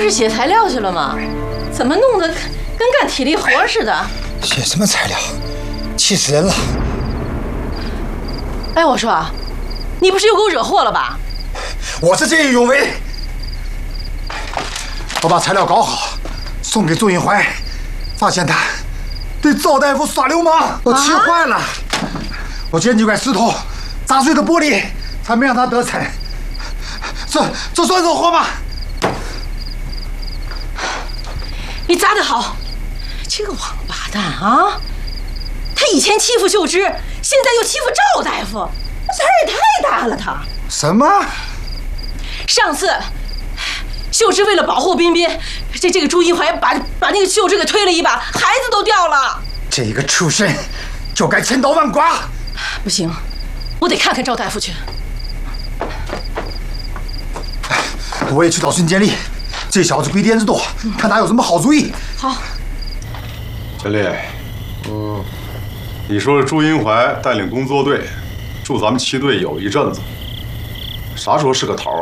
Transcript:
是写材料去了吗？怎么弄得跟干体力活似的？ 写什么材料？气死人了！ 哎，我说，你不是又给我惹祸了吧？ 我是见义勇为，我把材料搞好，送给祝英怀，发现他对赵大夫耍流氓，我气坏了。我捡几块石头，砸碎的玻璃，才没让他得逞。这算惹祸吗？ 你砸得好，这个王八蛋啊！他以前欺负秀芝，现在又欺负赵大夫，胆儿也太大了他。 什么？ 上次秀芝为了保护彬彬，这个朱一怀把那个秀芝给推了一把，孩子都掉了。 这一个畜生，就该千刀万剐！ 不行，我得看看赵大夫去。 我也去找孙建立，这小子鬼点子多，看他有什么好主意。 好。 建立，你说朱英怀带领工作队驻咱们七队有一阵子，啥时候是个头啊？